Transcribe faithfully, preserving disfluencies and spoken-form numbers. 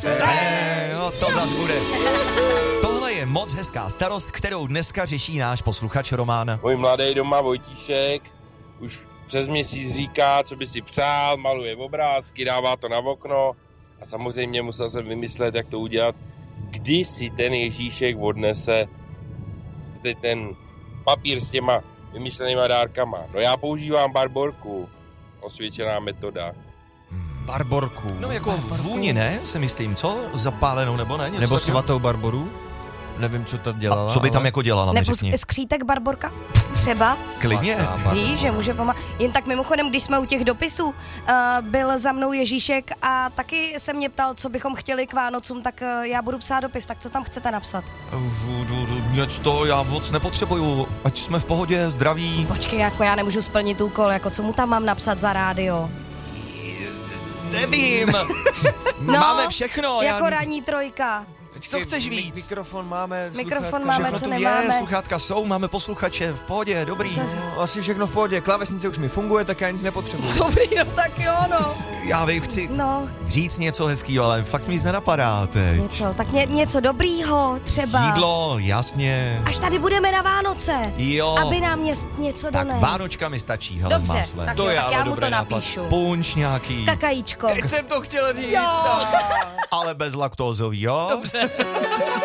se. No, to zas bude. Tohle je moc hezká starost, kterou dneska řeší náš posluchač Román. Můj mladý doma Vojtíšek už přes měsíc říká, co by si přál, maluje obrázky, dává to na okno a samozřejmě musel jsem vymyslet, jak to udělat, kdy si ten Ježíšek odnese ten papír s těma vymyšlenýma dárkama. No já používám barborku, osvědčená metoda. Barborku. No jako vůni, ne? Se myslím, co? Zapálenou nebo ne? Něco nebo takového? svatou Barboru? Nevím, co ta dělala. A co by tam ale... jako dělala, mi Nebo řekni. skřítek Barborka? Třeba? Klidně. Víš, že může pomáhat. Jen tak mimochodem, když jsme u těch dopisů, uh, byl za mnou Ježíšek a taky se mě ptal, co bychom chtěli k Vánocům, tak uh, já budu psát dopis, tak co tam chcete napsat? V- v- v- Nic to já moc nepotřebuju, ať jsme v pohodě, zdraví. Počkej, jako já nemůžu splnit úkol, jako co mu tam mám napsat za rádio? Nevím. No, Máme všechno. Jako já... ranní trojka. Co chceš víc? Mikrofon máme, Mikrofon sluchátka, máme, Všechno co tu nemáme? je, sluchátka jsou, máme posluchače, v pohodě, dobrý. No, asi všechno v pohodě. Klávesnice už mi funguje, tak já nic nepotřebuji. Dobrý, no tak jo, no. Já vím, chci No, říct něco hezkýho, ale fakt mi nic nenapadá teď. něco, tak ně, něco dobrýho třeba. Jídlo, jasně. Až tady budeme na Vánoce. Jo. Aby nám ně, něco Tak dones. Vánočka mi stačí, hele, s Dobře, máslem. tak To jo, je tak ale já mu dobrý to nápad. napíšu. Punč nějaký, Kakajíčko. Teď jsem to chtěl říct. Jo. ale bez laktózový, jo? Dobře.